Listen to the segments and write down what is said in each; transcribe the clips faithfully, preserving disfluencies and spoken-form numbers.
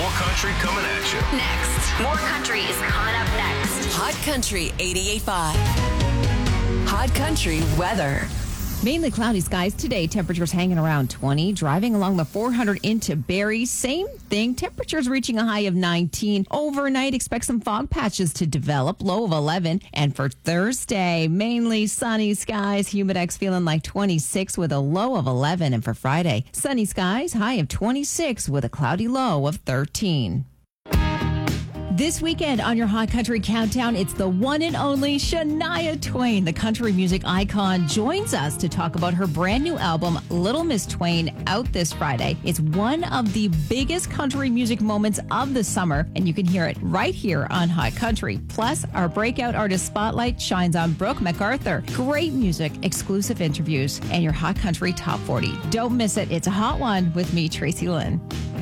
more country coming at you. Next. More country is coming up next. Hot Country eighty-eight point five. Hot Country weather. Mainly cloudy skies today. Temperatures hanging around twenty. Driving along the four hundred into Barrie. Same thing. Temperatures reaching a high of nineteen. Overnight, expect some fog patches to develop. Low of eleven. And for Thursday, mainly sunny skies. Humidex feeling like twenty-six with a low of eleven. And for Friday, sunny skies. High of twenty-six with a cloudy low of thirteen. This weekend on your Hot Country Countdown, it's the one and only Shania Twain. The country music icon joins us to talk about her brand new album, Little Miss Twain, out this Friday. It's one of the biggest country music moments of the summer, and you can hear it right here on Hot Country. Plus, our breakout artist spotlight shines on Brooke MacArthur. Great music, exclusive interviews, and your Hot Country Top forty. Don't miss it. It's a hot one with me, Tracy Lynn.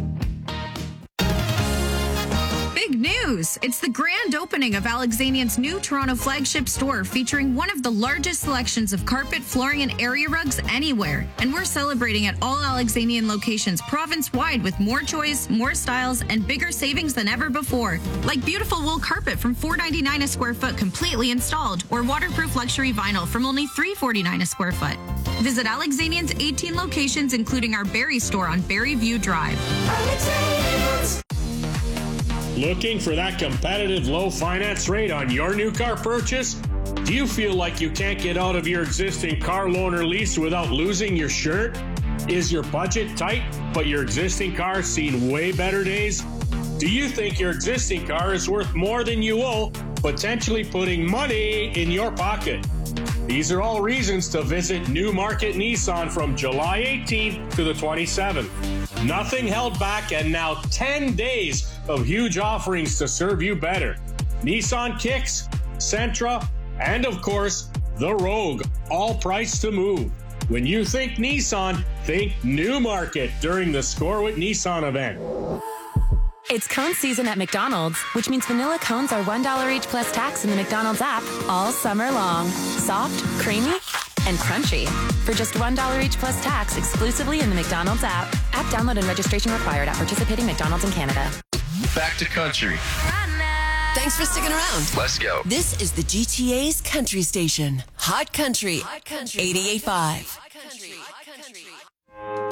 Big news! It's the grand opening of Alexanian's new Toronto flagship store featuring one of the largest selections of carpet, flooring, and area rugs anywhere. And we're celebrating at all Alexanian locations province-wide with more choice, more styles, and bigger savings than ever before. Like beautiful wool carpet from four dollars and ninety-nine cents a square foot completely installed, or waterproof luxury vinyl from only three dollars and forty-nine cents a square foot. Visit Alexanian's eighteen locations, including our Barrie store on Barrie View Drive. Alexanian's. Looking for that competitive low finance rate on your new car purchase? Do you feel like you can't get out of your existing car loan or lease without losing your shirt? Is your budget tight, but your existing car's seen way better days? Do you think your existing car is worth more than you owe, potentially putting money in your pocket? These are all reasons to visit Newmarket Nissan from July eighteenth to the twenty-seventh. Nothing held back, and now ten days of huge offerings to serve you better. Nissan Kicks, Sentra, and of course, the Rogue, all priced to move. When you think Nissan, think Newmarket during the Score with Nissan event. It's cone season at McDonald's, which means vanilla cones are one dollar each plus tax in the McDonald's app all summer long. Soft, creamy, and crunchy. For just one dollar each plus tax exclusively in the McDonald's app. App download and registration required at participating McDonald's in Canada. Back to country. Thanks for sticking around. Let's go. This is the G T A's country station. Hot Country, Hot Country. eighty-eight point five. Hot Country. Hot Country.